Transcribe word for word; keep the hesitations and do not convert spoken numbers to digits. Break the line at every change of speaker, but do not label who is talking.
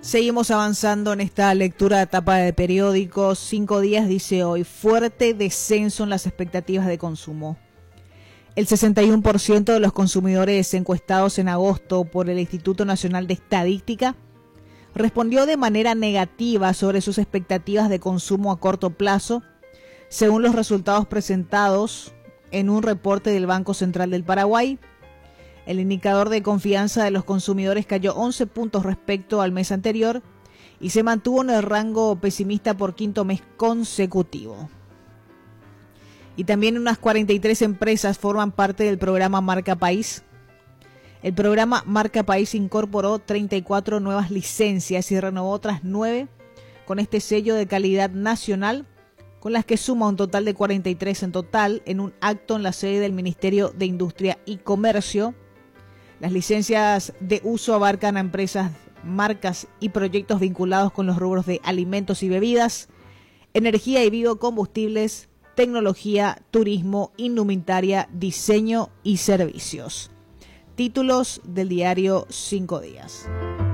Seguimos avanzando en esta lectura de tapa de periódicos. Cinco días dice hoy, fuerte descenso en las expectativas de consumo. El sesenta y uno por ciento de los consumidores encuestados en agosto por el Instituto Nacional de Estadística respondió de manera negativa sobre sus expectativas de consumo a corto plazo, según los resultados presentados en un reporte del Banco Central del Paraguay. El indicador de confianza de los consumidores cayó once puntos respecto al mes anterior y se mantuvo en el rango pesimista por quinto mes consecutivo. Y también unas cuarenta y tres empresas forman parte del programa Marca País. El programa Marca País incorporó treinta y cuatro nuevas licencias y renovó otras nueve con este sello de calidad nacional, con las que suma un total de cuarenta y tres en total en un acto en la sede del Ministerio de Industria y Comercio. Las licencias de uso abarcan a empresas, marcas y proyectos vinculados con los rubros de alimentos y bebidas, energía y biocombustibles, tecnología, turismo, indumentaria, diseño y servicios. Títulos del diario Cinco Días.